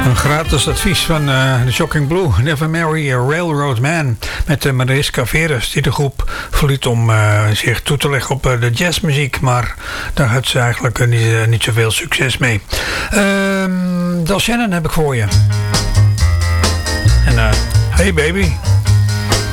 Een gratis advies van The Shocking Blue. Never Marry a Railroad Man. Met Mariska Veres die de groep verliet om zich toe te leggen op de jazzmuziek. Maar daar had ze eigenlijk niet zoveel succes mee. Del Shannon heb ik voor je. En hey baby.